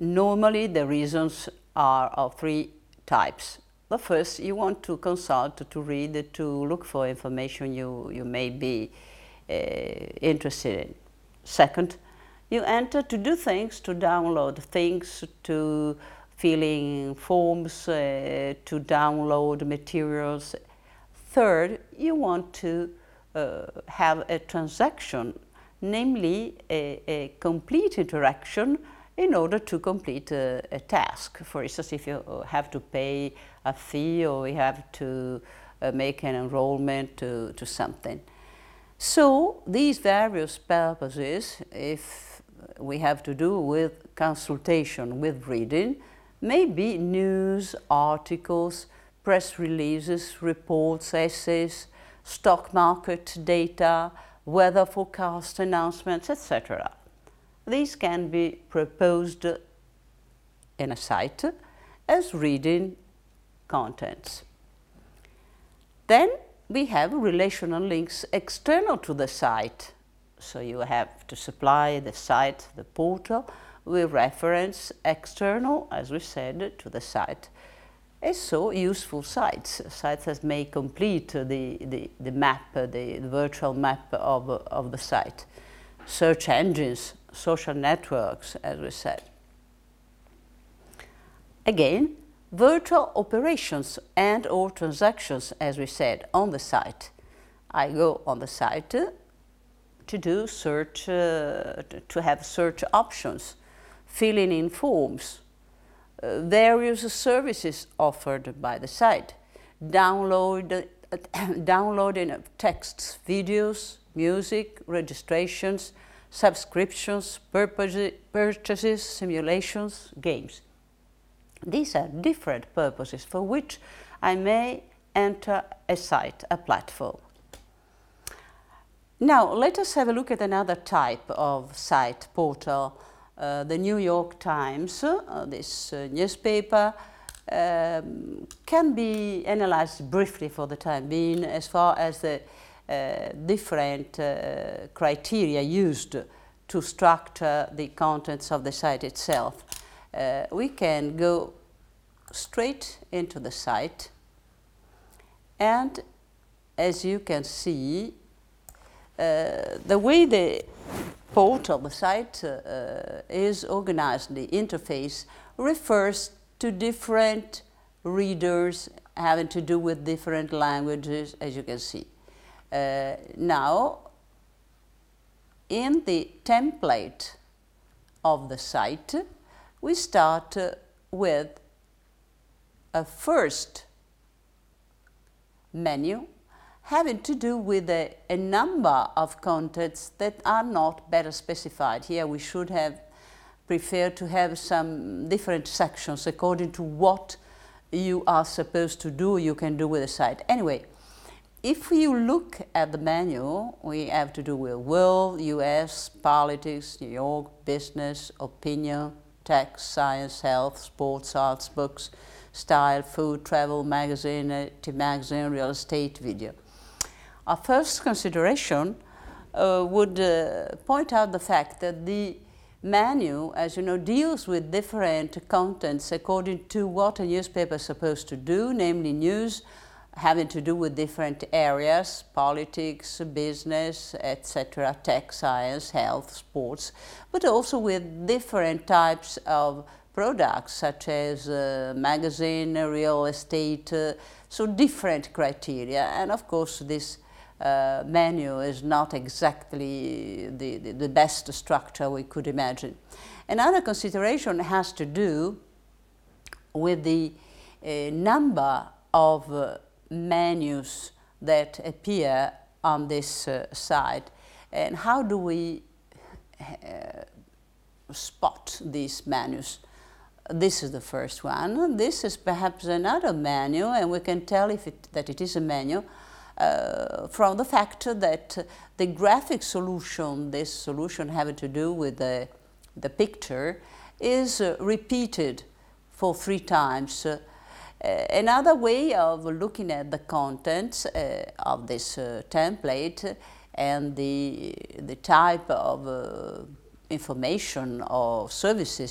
Normally, the reasons are of three types. The first, you want to consult, to read, to look for information you may be interested in. Second, you enter to do things, to download things, to fill in forms, to download materials. Third, you want to have a transaction, namely a complete interaction in order to complete a task. For instance, if you have to pay a fee or you have to make an enrollment to something. So these various purposes, if we have to do with consultation, with reading, may be news, articles, press releases, reports, essays, stock market data, weather forecast announcements, etc. These can be proposed in a site as reading contents. Then we have relational links external to the site. So you have to supply the site, the portal, with reference external, as we said, to the site. And so useful sites that may complete the map, the virtual map of the site. Search engines, social networks, as we said. Again, virtual operations and or transactions, as we said, on the site. I go on the site to do search, to have search options, filling in forms, various services offered by the site, downloading of texts, videos, music, registrations, subscriptions, purchases, simulations, games. These are different purposes for which I may enter a site, a platform. Now, let us have a look at another type of site, portal. The New York Times, this newspaper, can be analyzed briefly for the time being as far as the different criteria used to structure the contents of the site itself. We can go straight into the site, and as you can see, the way the portal, the site is organized, the interface refers to different readers having to do with different languages, as you can see. Now, in the template of the site, we start with a first menu having to do with a number of contents that are not better specified. Here we should have preferred to have some different sections according to what you are supposed to do, you can do with the site. Anyway, if you look at the menu, we have to do with world, US, politics, New York, business, opinion, tech, science, health, sports, arts, books, style, food, travel, magazine, magazine, real estate, video. Our first consideration would point out the fact that the menu, as you know, deals with different contents according to what a newspaper is supposed to do, namely news having to do with different areas, politics, business, etc., tech, science, health, sports, but also with different types of products such as magazine, real estate, so different criteria. And of course this menu is not exactly the best structure we could imagine. Another consideration has to do with the number of menus that appear on this site, and how do we spot these menus. This is the first one. This is perhaps another menu, and we can tell that it is a menu from the fact that the graphic solution, this solution having to do with the picture, is repeated for 3 times. Another way of looking at the contents of this template and the type of information or services